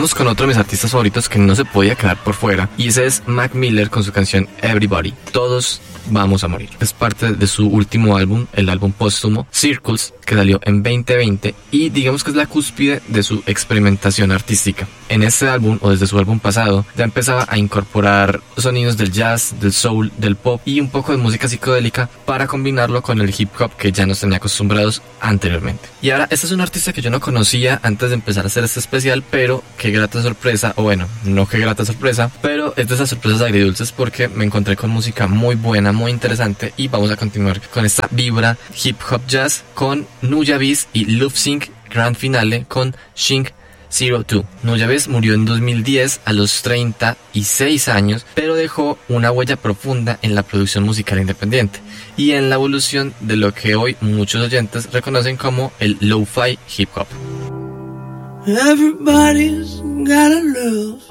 vamos con otro de mis artistas favoritos que no se podía quedar por fuera, y ese es Mac Miller con su canción Everybody, Todos Vamos a Morir. Es parte de su último álbum, el álbum póstumo Circles, que salió en 2020, y digamos que es la cúspide de su experimentación artística. En este álbum, o desde su álbum pasado, ya empezaba a incorporar sonidos del jazz, del soul, del pop y un poco de música psicodélica para combinarlo con el hip hop que ya nos tenía acostumbrados anteriormente. Y ahora, este es un artista que yo no conocía antes de empezar a hacer este especial, pero qué grata sorpresa, o bueno, no qué grata sorpresa, pero es de esas sorpresas agridulces porque me encontré con música muy buena, muy interesante, y vamos a continuar con esta vibra hip hop jazz con Nuja Bees y Love Sync Grand Finale con Shink 02. Nuja Bees murió en 2010 a los 36 años, pero dejó una huella profunda en la producción musical independiente y en la evolución de lo que hoy muchos oyentes reconocen como el lo-fi hip hop. Everybody's got a love